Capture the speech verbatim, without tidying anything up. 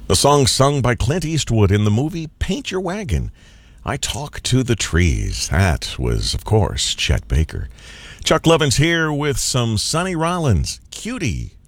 The song sung by Clint Eastwood in the movie Paint Your Wagon. I Talk to the Trees. That was, of course, Chet Baker. Chuck Lovins here with some Sonny Rollins. Cutie.